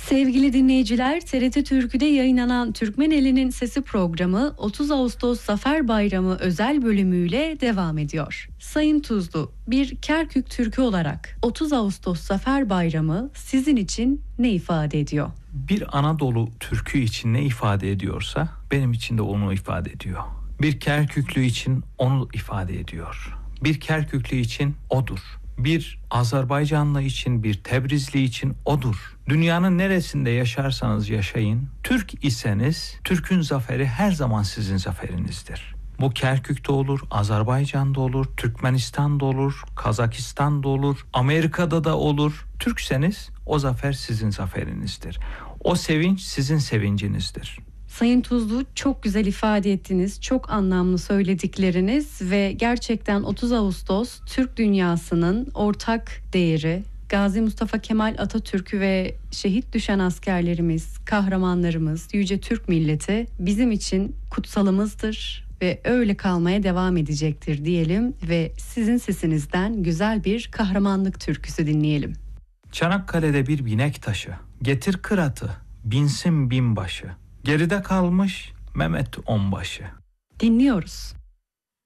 Sevgili dinleyiciler, TRT Türkü'de yayınlanan Türkmen Eli'nin Sesi programı 30 Ağustos Zafer Bayramı özel bölümüyle devam ediyor. Sayın Tuzlu, bir Kerkük Türkü olarak 30 Ağustos Zafer Bayramı sizin için ne ifade ediyor? Bir Anadolu türkü için ne ifade ediyorsa benim için de onu ifade ediyor. Bir Kerküklü için onu ifade ediyor. Bir Kerküklü için odur. Bir Azerbaycanlı için, bir Tebrizli için odur. Dünyanın neresinde yaşarsanız yaşayın, Türk iseniz Türk'ün zaferi her zaman sizin zaferinizdir. Bu Kerkük'te olur, Azerbaycan'da olur, Türkmenistan'da olur, Kazakistan'da olur, Amerika'da da olur. Türkseniz o zafer sizin zaferinizdir. O sevinç sizin sevincinizdir. Sayın Tuzlu, çok güzel ifade ettiniz, çok anlamlı söyledikleriniz ve gerçekten 30 Ağustos Türk dünyasının ortak değeri. Gazi Mustafa Kemal Atatürk'ü ve şehit düşen askerlerimiz, kahramanlarımız, yüce Türk milleti bizim için kutsalımızdır ve öyle kalmaya devam edecektir diyelim ve sizin sesinizden güzel bir kahramanlık türküsü dinleyelim. Çanakkale'de bir binek taşı, getir kıratı, binsin binbaşı. Geride kalmış Mehmet Onbaşı. Dinliyoruz.